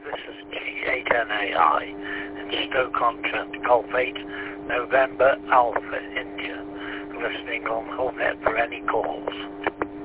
This is G8NAI in Stoke-on-Trent, Golf 8, November Alpha, India. Listening on HomeNet for any calls.